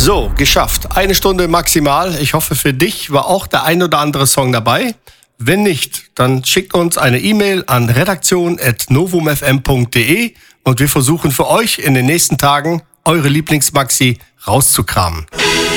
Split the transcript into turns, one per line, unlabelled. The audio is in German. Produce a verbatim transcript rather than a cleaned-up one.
So, geschafft. Eine Stunde maximal. Ich hoffe, für dich war auch der ein oder andere Song dabei. Wenn nicht, dann schickt uns eine E-Mail an redaktion at novumfm punkt de und wir versuchen für euch in den nächsten Tagen eure Lieblingsmaxi rauszukramen.